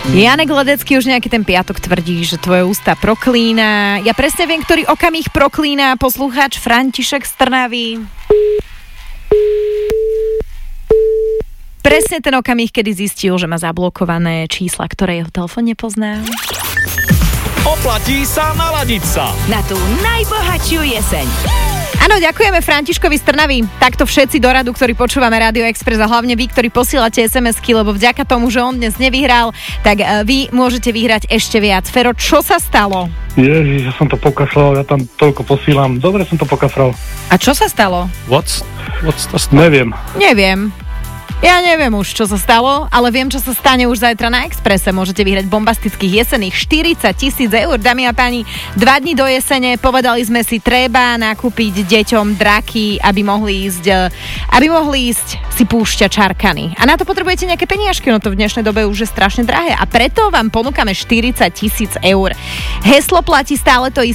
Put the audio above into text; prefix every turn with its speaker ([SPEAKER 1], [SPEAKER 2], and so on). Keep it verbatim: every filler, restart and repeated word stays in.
[SPEAKER 1] Janek Ledecký už nejaký ten piatok tvrdí, že tvoje ústa proklína. Ja presne viem, ktorý okamih proklína poslucháč František z Trnavy. Presne ten okamih, kedy zistil, že má zablokované čísla, ktoré jeho telefón nepozná.
[SPEAKER 2] Oplatí sa naladiť sa
[SPEAKER 3] na tú najbohatšiu jeseň.
[SPEAKER 1] Áno, ďakujeme Františkovi z Trnavy. Takto všetci do radu, ktorí počúvame Radio Express a hlavne vy, ktorí posielate es em esky, lebo vďaka tomu, že on dnes nevyhral, tak vy môžete vyhrať ešte viac. Fero, čo sa stalo?
[SPEAKER 4] Ježiš, ja som to pokašľal, ja tam toľko posílam. Dobre som to pokašľal.
[SPEAKER 1] A čo sa stalo?
[SPEAKER 2] What's, what's the stuff?
[SPEAKER 4] Neviem.
[SPEAKER 1] Neviem. Ja neviem už, čo sa stalo, ale viem, čo sa stane už zajtra na Expresse. Môžete vyhrať bombastických jesenných štyridsať tisíc eur. Dámy a páni, dva dni do jesene povedali sme si, treba nakúpiť deťom draky, aby mohli ísť, aby mohli ísť si púšťať čarkany. A na to potrebujete nejaké peniažky, no to v dnešnej dobe už je strašne drahé. A preto vám ponúkame štyridsať tisíc eur. Heslo platí stále to isté.